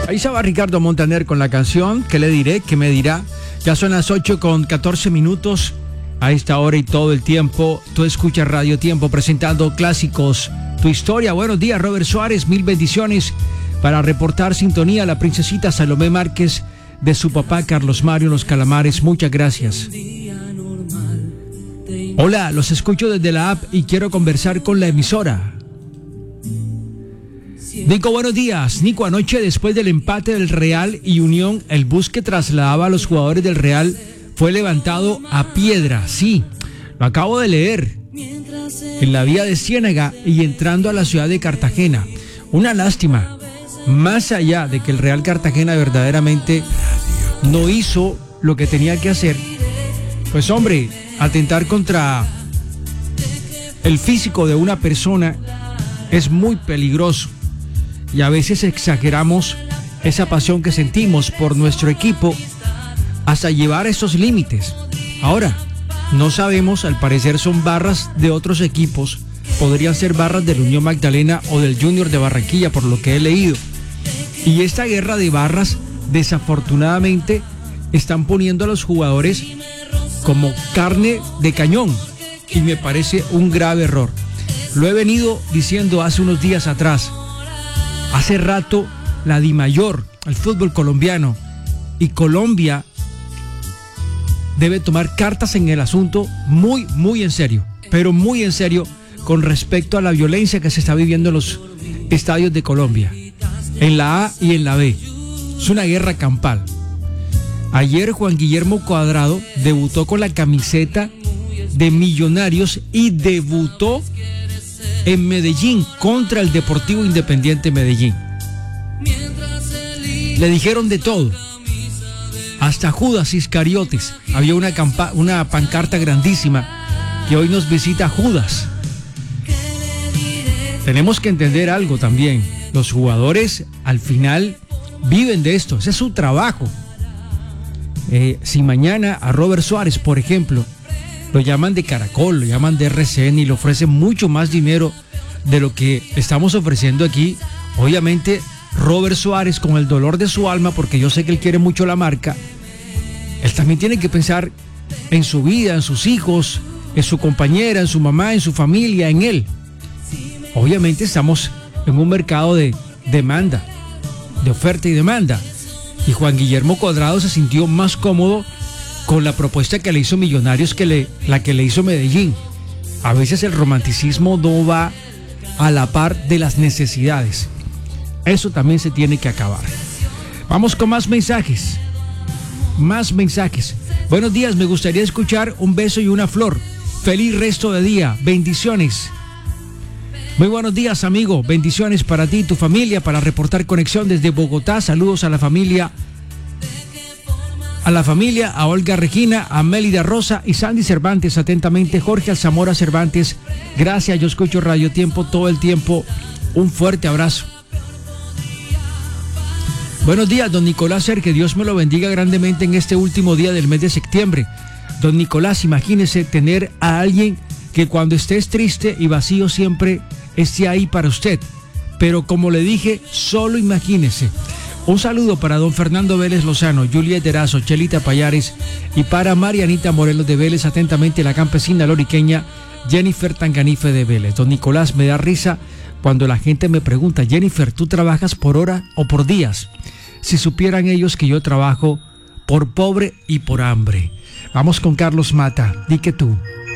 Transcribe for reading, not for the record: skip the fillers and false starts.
Ahí estaba Ricardo Montaner con la canción ¿Qué le diré? ¿Qué me dirá? Ya son las 8:14. A esta hora y todo el tiempo, tú escuchas Radio Tiempo presentando clásicos. Tu historia. Buenos días, Robert Suárez. Mil bendiciones para reportar sintonía. La princesita Salomé Márquez de su papá Carlos Mario Los Calamares. Muchas gracias. Hola, los escucho desde la app y quiero conversar con la emisora. Nico, buenos días. Nico, anoche después del empate del Real y Unión, el bus que trasladaba a los jugadores del Real fue levantado a piedra. Sí, lo acabo de leer. En la vía de Ciénaga y entrando a la ciudad de Cartagena. Una lástima. Más allá de que el Real Cartagena verdaderamente no hizo lo que tenía que hacer, pues hombre, atentar contra el físico de una persona es muy peligroso. Y a veces exageramos esa pasión que sentimos por nuestro equipo hasta llevar esos límites. Ahora, no sabemos, al parecer son barras de otros equipos, podrían ser barras del Unión Magdalena o del Junior de Barranquilla, por lo que he leído. Y esta guerra de barras, desafortunadamente, están poniendo a los jugadores como carne de cañón, y me parece un grave error. Lo he venido diciendo hace unos días atrás. Hace rato la DIMAYOR, el fútbol colombiano y Colombia debe tomar cartas en el asunto muy en serio, pero muy en serio con respecto a la violencia que se está viviendo en los estadios de Colombia, en la A y en la B. Es una guerra campal. Ayer Juan Guillermo Cuadrado debutó con la camiseta de Millonarios y debutó en Medellín contra el Deportivo Independiente Medellín. Le dijeron de todo, hasta Judas Iscariotes. Había una pancarta grandísima que hoy nos visita Judas. Tenemos que entender algo también. Los jugadores al final viven de esto, ese es su trabajo. Si mañana a Robert Suárez, por ejemplo, lo llaman de Caracol, lo llaman de RCN y le ofrecen mucho más dinero de lo que estamos ofreciendo aquí, obviamente Robert Suárez, con el dolor de su alma, porque yo sé que él quiere mucho la marca, él también tiene que pensar en su vida, en sus hijos, en su compañera, en su mamá, en su familia, en él. Obviamente estamos en un mercado de demanda, de oferta y demanda, y Juan Guillermo Cuadrado se sintió más cómodo con la propuesta que le hizo Millonarios que la que le hizo Medellín. A veces el romanticismo no va a la par de las necesidades. Eso también se tiene que acabar. Vamos con más mensajes. Más mensajes. Buenos días, me gustaría escuchar un beso y una flor. Feliz resto de día. Bendiciones. Muy buenos días, amigo. Bendiciones para ti y tu familia, para reportar conexión desde Bogotá. Saludos a la familia. A Olga Regina, a Mélida Rosa y Sandy Cervantes. Atentamente, Jorge Alzamora Cervantes. Gracias, yo escucho Radio Tiempo todo el tiempo. Un fuerte abrazo. Buenos días, don Nicolás Ser, que Dios me lo bendiga grandemente en este último día del mes de septiembre. Don Nicolás, imagínese tener a alguien que cuando estés triste y vacío siempre esté ahí para usted. Pero como le dije, solo imagínese. Un saludo para don Fernando Vélez Lozano, Juliet Erazo, Chelita Payares y para Marianita Morelos de Vélez. Atentamente, la campesina loriqueña Jennifer Tanganife de Vélez. Don Nicolás, me da risa cuando la gente me pregunta: Jennifer, ¿tú trabajas por hora o por días? Si supieran ellos que yo trabajo por pobre y por hambre. Vamos con Carlos Mata, di que tú.